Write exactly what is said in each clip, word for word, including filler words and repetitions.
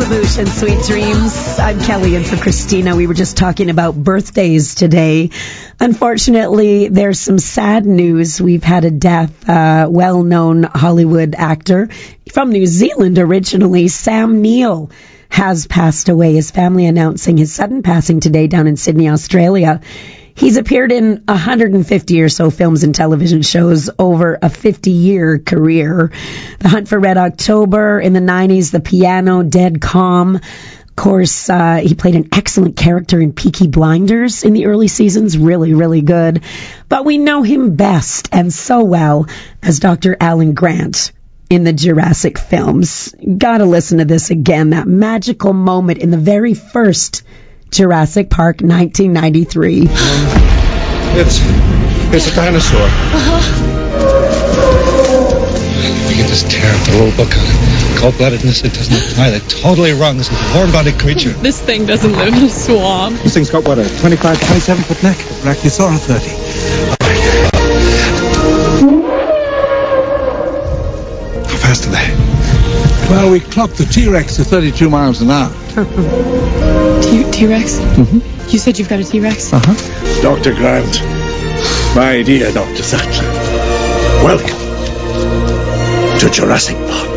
Scaramouche and Sweet Dreams. I'm Kelly, and for Christina, we were just talking about birthdays today. Unfortunately, there's some sad news. We've had a death. Uh, well-known Hollywood actor from New Zealand originally, Sam Neill, has passed away. His family announcing his sudden passing today down in Sydney, Australia. He's appeared in one hundred fifty or so films and television shows over a fifty-year career. The Hunt for Red October in the nineties, The Piano, Dead Calm. Of course, uh, he played an excellent character in Peaky Blinders in the early seasons. Really, really good. But we know him best and so well as Doctor Alan Grant in the Jurassic films. Gotta listen to this again. That magical moment in the very first Jurassic Park, nineteen ninety-three. It's, it's a dinosaur. Uh-huh. We can just tear up the rule book on it. Cold-bloodedness, it doesn't apply. They're totally wrong. This is a warm-bodied creature. This thing doesn't live in a swamp. This thing's got, what, a twenty-five, twenty-seven foot neck? Brachiosaurus thirty. How fast are they? Well, we clocked the T-Rex to thirty-two miles an hour. T- T-Rex? Mm-hmm. You said you've got a T-Rex? Uh-huh. Doctor Grant. My dear Doctor Sattler. Welcome to Jurassic Park.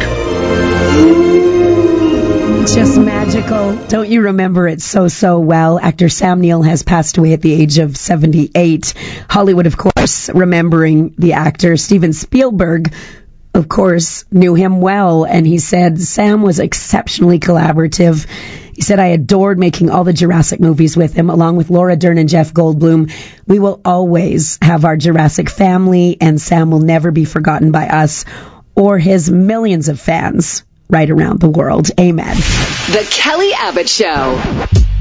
It's just magical. Don't you remember it so, so well? Actor Sam Neill has passed away at the age of seventy-eight. Hollywood, of course, remembering the actor. Steven Spielberg, of course, knew him well, and he said Sam was exceptionally collaborative. He said, I adored making all the Jurassic movies with him, along with Laura Dern and Jeff Goldblum. We will always have our Jurassic family, and Sam will never be forgotten by us or his millions of fans right around the world. Amen. The Kelly Abbott Show.